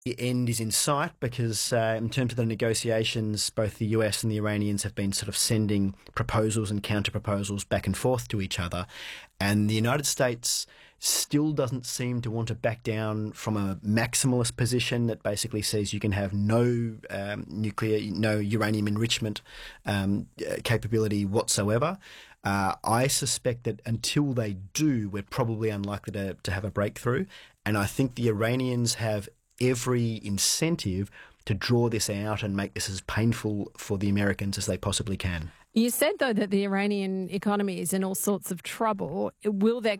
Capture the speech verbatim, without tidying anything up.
the end is in sight because, uh, in terms of the negotiations, both the U S and the Iranians have been sort of sending proposals and counter proposals back and forth to each other. And the United States still doesn't seem to want to back down from a maximalist position that basically says you can have no um, nuclear, no uranium enrichment um, capability whatsoever. Uh, I suspect that until they do, we're probably unlikely to, to have a breakthrough. And I think the Iranians have every incentive to draw this out and make this as painful for the Americans as they possibly can. You said, though, that the Iranian economy is in all sorts of trouble. Will there